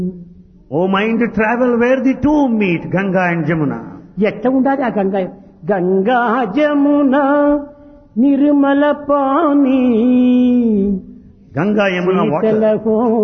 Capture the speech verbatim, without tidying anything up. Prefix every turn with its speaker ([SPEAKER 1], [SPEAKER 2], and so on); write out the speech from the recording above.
[SPEAKER 1] O mind, travel where the two meet, Ganga and Jamuna.
[SPEAKER 2] ఎట్ట ఉండాలి ఆ గంగా గంగా జమున నిర్మల పాని
[SPEAKER 1] Ganga, Yamuna, water.